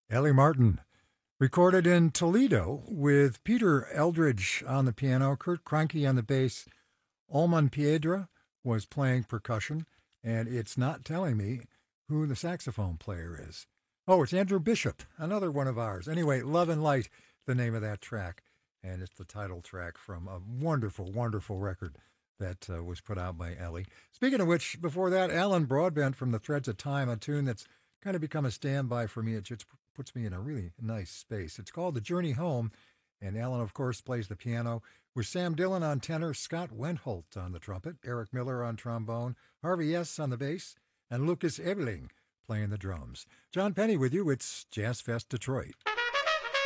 Ellie Martin, recorded in Toledo with Peter Eldridge on the piano, Kurt Kranke on the bass. Olman Piedra was playing percussion, and it's not telling me who the saxophone player is. Oh, it's Andrew Bishop, another one of ours. Anyway, Love and Light, the name of that track, and it's the title track from a wonderful, wonderful record that was put out by Ellie. Speaking of which, before that, Alan Broadbent from The Threads of Time, a tune that's kind of become a standby for me. It just puts me in a really nice space. It's called The Journey Home, and Alan, of course, plays the piano with Sam Dillon on tenor, Scott Wendholt on the trumpet, Eric Miller on trombone, Harvey S. on the bass, and Lucas Ebeling playing the drums. John Penny with you. It's Jazz Fest Detroit.